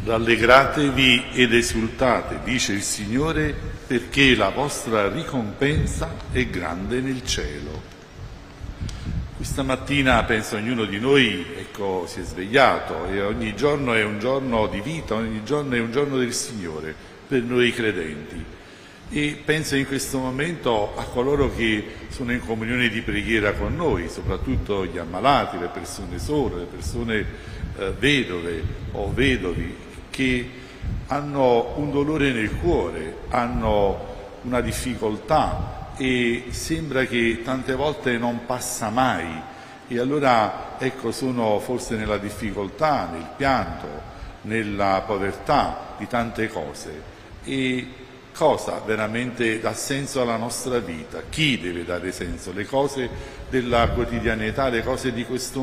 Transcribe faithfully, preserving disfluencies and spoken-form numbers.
Rallegratevi ed esultate, dice il Signore, perché la vostra ricompensa è grande nel cielo. Questa mattina penso ognuno di noi ecco, si è svegliato e ogni giorno è un giorno di vita, ogni giorno è un giorno del Signore per noi credenti. E penso in questo momento a coloro che sono in comunione di preghiera con noi, soprattutto gli ammalati, le persone sole, le persone eh, vedove o vedovi, che hanno un dolore nel cuore, hanno una difficoltà e sembra che tante volte non passa mai e allora ecco sono forse nella difficoltà, nel pianto, nella povertà di tante cose. E cosa veramente dà senso alla nostra vita? Chi deve dare senso? Le cose della quotidianità, le cose di questo